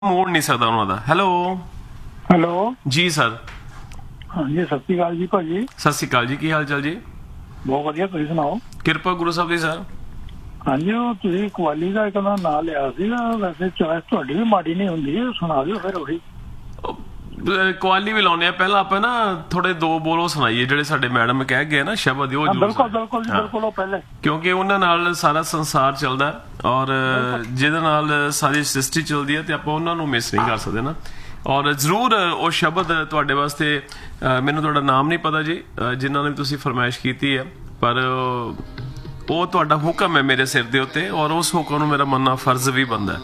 ਮੋੜ ਨਹੀਂ ਸਕਦਾ ਉਹਨਾਂ ਦਾ। ਹੈਲੋ ਹੈਲੋ ਜੀ ਸਰ। ਹਾਂਜੀ, ਸਤਿ ਸ਼੍ਰੀ ਅਕਾਲ ਜੀ ਭਾਜੀ। ਸਤਿ ਸ਼੍ਰੀ ਅਕਾਲ ਜੀ, ਕੀ ਹਾਲ ਚਾਲ ਜੀ? ਬਹੁਤ ਵਧੀਆ, ਤੁਸੀਂ ਸੁਣਾਓ? ਕਿਰਪਾ ਗੁਰੂ ਸਾਹਿਬ ਦੀ ਸਰ। ਹਾਂਜੀ, ਉਹ ਤੁਸੀਂ ਕਵਾਲੀ ਦਾ ਇੱਕ ਦਾ ਨਾਂ ਲਿਆ ਸੀਗਾ, ਵੈਸੇ ਚੋਇਸ ਤੁਹਾਡੀ ਵੀ ਮਾੜੀ ਨਹੀਂ ਹੁੰਦੀ, ਸੁਣਾ ਦਿਓ ਫਿਰ ਉਹੀ। ਕੁਆਲੀ ਵੀ ਲਾਉਨੇ ਆ। ਪਹਿਲਾਂ ਆਪਾਂ ਨਾ ਥੋੜੇ ਦੋ ਬੋਲੋ ਸੁਣਾਈਏ ਜਿਹੜੇ ਸਾਡੇ ਮੈਡਮ ਕਹਿ ਗਏ ਨਾ ਸ਼ਬਦ, ਉਹ ਬਿਲਕੁਲ ਬਿਲਕੁਲ ਜੀ, ਬਿਲਕੁਲ ਉਹ ਪਹਿਲੇ, ਕਿਉਂਕਿ ਉਹਨਾਂ ਨਾਲ ਸਾਰਾ ਸੰਸਾਰ ਚੱਲਦਾ ਔਰ ਜਿਹਦੇ ਨਾਲ ਸਾਰੀ ਸ੍ਰਿਸ਼ਟੀ ਚੱਲਦੀ ਹੈ ਤੇ ਆਪਾਂ ਉਹਨਾਂ ਨੂੰ ਮਿਸ ਨਹੀਂ ਕਰ ਸਕਦੇ ਨਾ। ਔਰ ਜ਼ਰੂਰ ਉਹ ਸ਼ਬਦ ਤੁਹਾਡੇ ਵਾਸਤੇ, ਮੈਨੂੰ ਤੁਹਾਡਾ ਨਾਮ ਨਹੀਂ ਪਤਾ ਜੀ ਜਿਨ੍ਹਾਂ ਨੇ ਤੁਸੀਂ ਫਰਮਾਇਸ਼ ਕੀਤੀ ਹੈ, ਪਰ ਉਹ ਤੁਹਾਡਾ ਹੁਕਮ ਹੈ ਮੇਰੇ ਸਿਰ ਦੇ ਉੱਤੇ ਔਰ ਉਸ ਹੁਕਮ ਨੂੰ ਮੇਰਾ ਮੰਨਣਾ ਫਰਜ਼ ਵੀ ਬਣਦਾ ਹੈ।